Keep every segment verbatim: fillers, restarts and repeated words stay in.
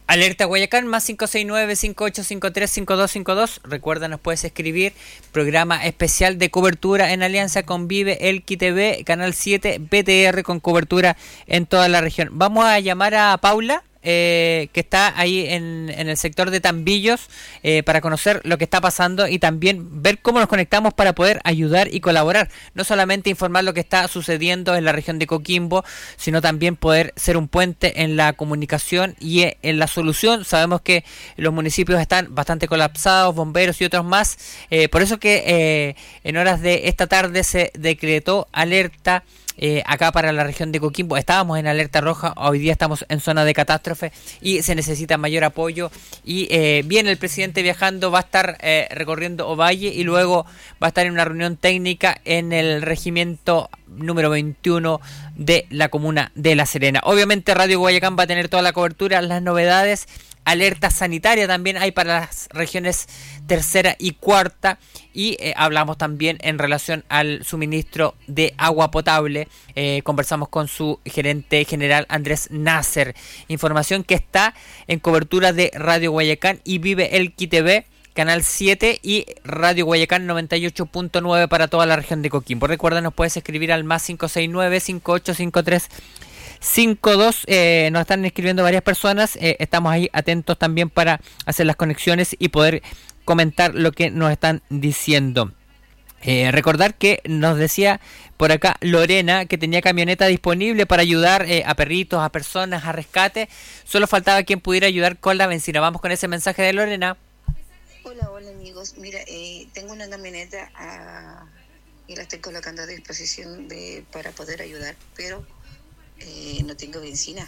Alerta Guayacán, más cinco seis nueve, cinco ocho cinco tres, cinco dos cinco dos. Recuerda, nos puedes escribir. Programa especial de cobertura en alianza con Vive Elqui T V, Canal siete, B T R, con cobertura en toda la región. Vamos a llamar a Paula, eh, que está ahí en, en el sector de Tambillos, eh, para conocer lo que está pasando y también ver cómo nos conectamos para poder ayudar y colaborar. No solamente informar lo que está sucediendo en la región de Coquimbo, sino también poder ser un puente en la comunicación y en la solución. Sabemos que los municipios están bastante colapsados, bomberos y otros más, eh, por eso que eh, en horas de esta tarde se decretó alerta Eh, acá para la región de Coquimbo. Estábamos en alerta roja, hoy día estamos en zona de catástrofe y se necesita mayor apoyo. Y eh, viene el presidente viajando, va a estar eh, recorriendo Ovalle y luego va a estar en una reunión técnica en el regimiento número veintiuno de la comuna de La Serena. Obviamente Radio Guayacán va a tener toda la cobertura, las novedades. Alerta sanitaria también hay para las regiones tercera y cuarta. Y eh, hablamos también en relación al suministro de agua potable. Eh, conversamos con su gerente general Andrés Nasser. Información que está en cobertura de Radio Guayacán y Vive Elqui T V, Canal siete, y Radio Guayacán noventa y ocho punto nueve para toda la región de Coquimbo. Recuerda, nos puedes escribir al más cinco seis nueve, cinco ocho cinco tres, cinco dos. Eh, nos están escribiendo varias personas. Eh, estamos ahí atentos también para hacer las conexiones y poder comentar lo que nos están diciendo. Eh, recordar que nos decía por acá Lorena que tenía camioneta disponible para ayudar eh, a perritos, a personas, a rescate. Solo faltaba quien pudiera ayudar con la benzina. Vamos con ese mensaje de Lorena. Hola, hola amigos. Mira, eh, tengo una camioneta a, y la estoy colocando a disposición de para poder ayudar, pero eh, no tengo benzina,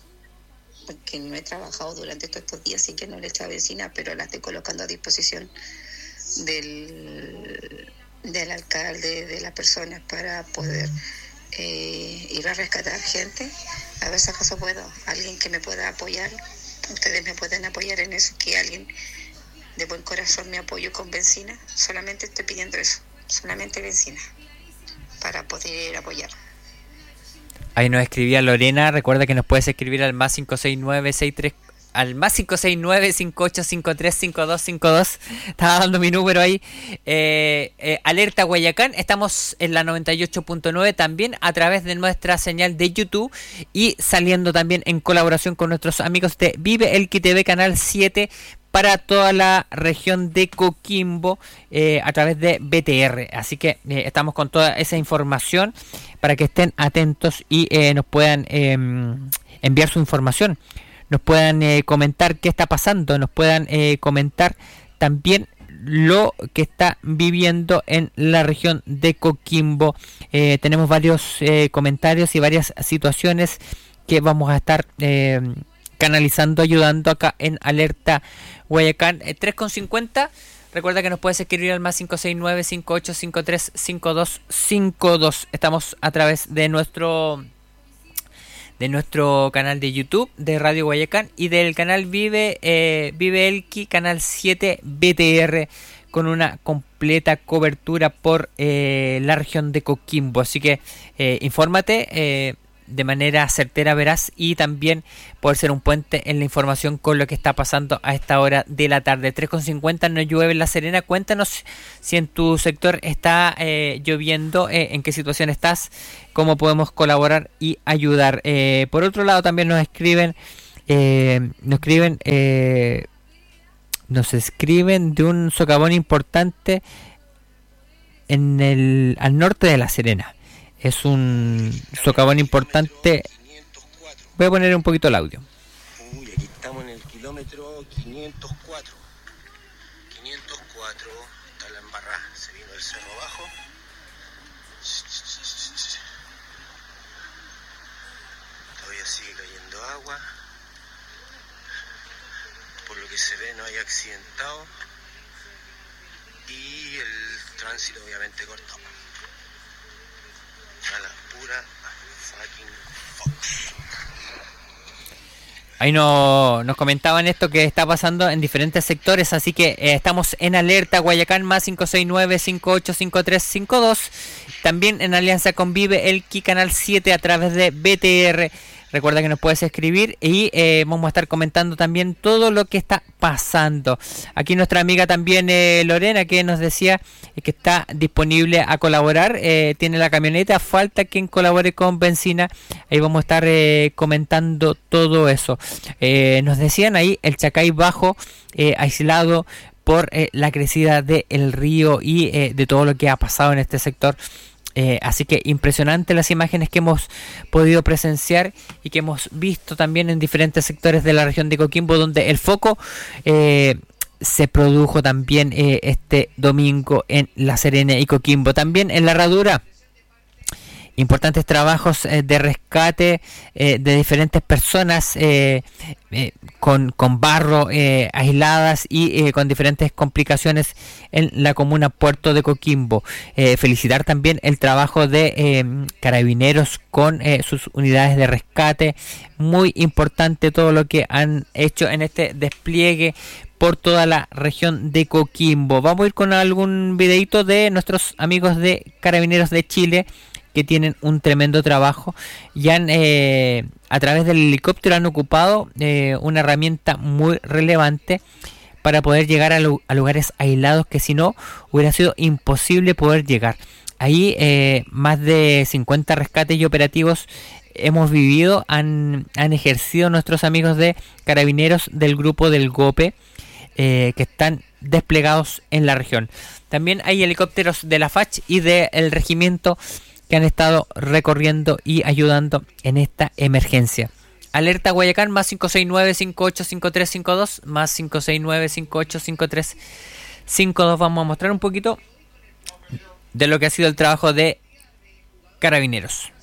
porque no he trabajado durante todos estos días, así que no le he echado benzina, pero la estoy colocando a disposición del, del alcalde, de las personas, para poder eh, ir a rescatar gente. A ver si acaso puedo, alguien que me pueda apoyar. Ustedes me pueden apoyar en eso, que alguien de buen corazón me apoye con benzina. Solamente estoy pidiendo eso, solamente benzina, para poder apoyar. Ahí nos escribía Lorena. Recuerda que nos puedes escribir al más cinco seis nueve seis tres, al más cinco seis nueve cinco ocho cinco tres cinco dos cinco dos. Estaba dando mi número ahí. Eh, eh, Alerta Guayacán. Estamos en la noventa y ocho punto nueve también a través de nuestra señal de YouTube y saliendo también en colaboración con nuestros amigos de Vive Elqui T V, Canal siete, para toda la región de Coquimbo, eh, a través de B T R. Así que eh, estamos con toda esa información para que estén atentos y eh, nos puedan eh, enviar su información, nos puedan eh, comentar qué está pasando, nos puedan eh, comentar también lo que está viviendo en la región de Coquimbo. Eh, tenemos varios eh, comentarios y varias situaciones que vamos a estar eh, canalizando, ayudando acá en Alerta Guayacán. eh, tres con cincuenta. Recuerda que nos puedes escribir al más cinco seis nueve cinco ocho cinco tres cinco dos cinco dos. Estamos a través de nuestro de nuestro canal de YouTube de Radio Guayacán y del canal Vive eh, Vive Elqui, Canal siete, B T R, con una completa cobertura por eh, la región de Coquimbo. Así que eh, infórmate eh, de manera certera, veraz, y también poder ser un puente en la información con lo que está pasando a esta hora de la tarde. tres con cincuenta, no llueve en La Serena. Cuéntanos si en tu sector está eh, lloviendo, eh, en qué situación estás, cómo podemos colaborar y ayudar. Eh, por otro lado, también nos escriben, eh, nos escriben, eh, nos escriben de un socavón importante en el al norte de La Serena. Es un socavón importante. Voy a poner un poquito el audio. Uy, aquí estamos en el kilómetro quinientos cuatro. quinientos cuatro, está la embarrada. Se vino el cerro abajo. Todavía sigue cayendo agua. Por lo que se ve, no hay accidentado. Y el tránsito obviamente cortado. A la pura fucking Fox. Ahí no, nos comentaban esto que está pasando en diferentes sectores, así que eh, estamos en Alerta Guayacán, más cinco seis nueve cinco ocho cinco tres cinco dos, también en alianza con Vive Elqui, Canal siete, a través de B T R, Recuerda que nos puedes escribir y eh, vamos a estar comentando también todo lo que está pasando. Aquí nuestra amiga también eh, Lorena, que nos decía que está disponible a colaborar, eh, tiene la camioneta, falta quien colabore con benzina. Ahí vamos a estar eh, comentando todo eso. Eh, nos decían ahí el Chacay Bajo, eh, aislado por eh, la crecida del río y eh, de todo lo que ha pasado en este sector. Eh, así que impresionante las imágenes que hemos podido presenciar y que hemos visto también en diferentes sectores de la región de Coquimbo, donde el foco eh, se produjo también eh, este domingo en La Serena y Coquimbo. También en La Herradura, importantes trabajos eh, de rescate eh, de diferentes personas eh, eh, con, con barro eh, aisladas y eh, con diferentes complicaciones en la comuna Puerto de Coquimbo. Eh, felicitar también el trabajo de eh, carabineros con eh, sus unidades de rescate. Muy importante todo lo que han hecho en este despliegue por toda la región de Coquimbo. Vamos a ir con algún videito de nuestros amigos de Carabineros de Chile, que tienen un tremendo trabajo y han eh, a través del helicóptero han ocupado eh, una herramienta muy relevante para poder llegar a, lu- a lugares aislados que si no hubiera sido imposible poder llegar. Ahí eh, más de cincuenta rescates y operativos hemos vivido, han, han ejercido nuestros amigos de Carabineros del grupo del GOPE, eh, que están desplegados en la región. También hay helicópteros de la F A C H y del regimiento que han estado recorriendo y ayudando en esta emergencia. Alerta Guayacán, más cinco seis nueve, cinco ocho cinco tres cinco dos, más cinco seis nueve, cinco ocho cinco tres cinco dos. Vamos a mostrar un poquito de lo que ha sido el trabajo de Carabineros.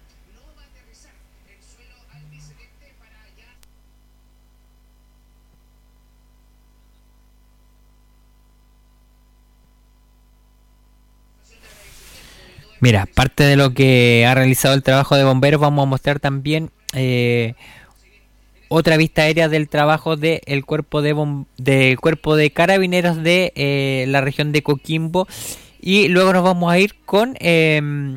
Mira, parte de lo que ha realizado el trabajo de bomberos, vamos a mostrar también eh, otra vista aérea del trabajo del cuerpo de bom- del cuerpo de carabineros de eh, la región de Coquimbo, y luego nos vamos a ir con eh,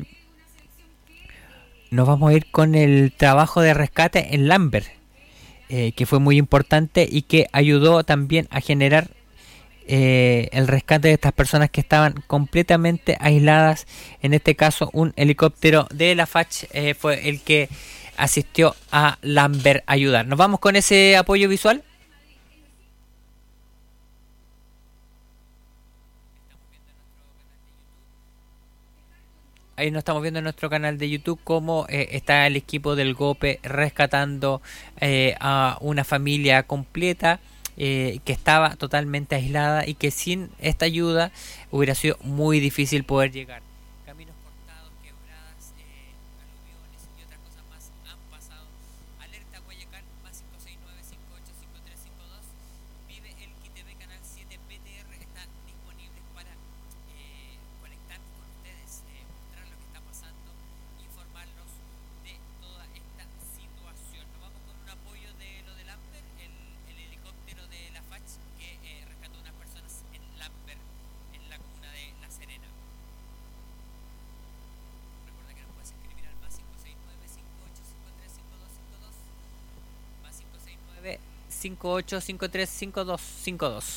nos vamos a ir con el trabajo de rescate en Lambert, eh, que fue muy importante y que ayudó también a generar Eh, el rescate de estas personas que estaban completamente aisladas. En este caso, un helicóptero de la F A C H eh, fue el que asistió a Lambert a ayudar. Nos vamos con ese apoyo visual. Ahí nos estamos viendo en nuestro canal de YouTube cómo eh, está el equipo del GOPE rescatando eh, a una familia completa Eh, que estaba totalmente aislada y que sin esta ayuda hubiera sido muy difícil poder llegar. Caminos cortados, quebradas, eh, aluviones y otras cosas más han pasado. Alerta Guayacán, más cinco seis nueve, cinco ocho cinco tres cinco dos. Vive el Q T V Canal siete B T R, están disponibles para eh, conectarnos con ustedes, eh, mostrar lo que está pasando, informarlos de toda esta situación. Nos vamos con un apoyo de lo de Lambert, el, el helicóptero de la F A C H que eh, rescató a unas personas en Lambert, en la comuna de La Serena. Recuerda que nos puedes escribir al más cinco seis nueve, cinco ocho cinco tres cinco dos cinco dos, más cinco seis nueve, cinco ocho cinco tres cinco dos cinco dos.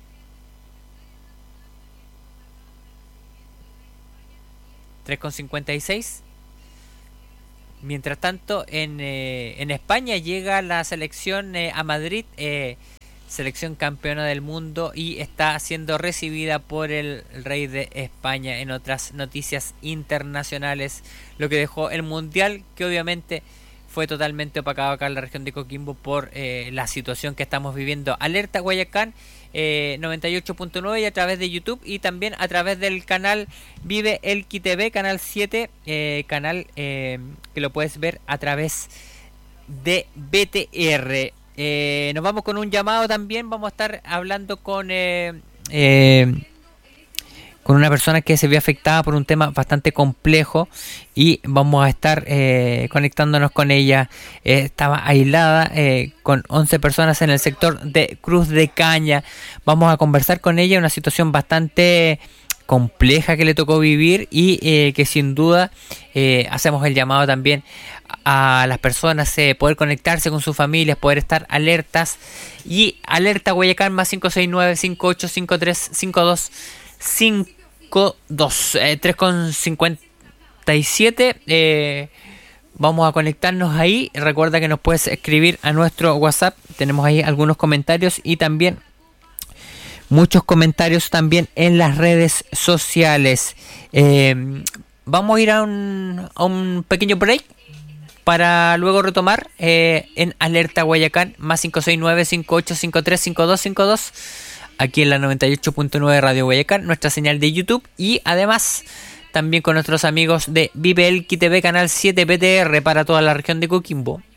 tres con cincuenta y seis. Mientras tanto, en, eh, en España llega la selección eh, a Madrid, eh, selección campeona del mundo, y está siendo recibida por el rey de España. En otras noticias internacionales, lo que dejó el mundial, que obviamente fue totalmente opacado acá en la región de Coquimbo por eh, la situación que estamos viviendo. Alerta Guayacán eh, noventa y ocho punto nueve y a través de YouTube, y también a través del canal Vive el Q T V, canal siete, eh, canal eh, que lo puedes ver a través de B T R. Eh, nos vamos con un llamado también. Vamos a estar hablando con eh, eh, con una persona que se vio afectada por un tema bastante complejo, y vamos a estar eh, conectándonos con ella. Eh, estaba aislada eh, con once personas en el sector de Cruz de Caña. Vamos a conversar con ella, una situación bastante compleja que le tocó vivir, y eh, que sin duda eh, hacemos el llamado también a las personas eh, poder conectarse con sus familias, poder estar alertas. Y alerta Guayacán más cinco seis nueve, cinco ocho cinco tres, cinco dos cinco dos, eh, tres con cincuenta y siete. Eh, vamos a conectarnos ahí. Recuerda que nos puedes escribir a nuestro WhatsApp. Tenemos ahí algunos comentarios y también muchos comentarios también en las redes sociales. Eh, vamos a ir a un, a un pequeño break para luego retomar eh, en Alerta Guayacán más cinco seis nueve, cinco ocho cinco tres, cinco dos cinco dos, aquí en la noventa y ocho punto nueve Radio Guayacán, nuestra señal de YouTube, y además también con nuestros amigos de Vive Elqui T V Canal siete P T R para toda la región de Coquimbo.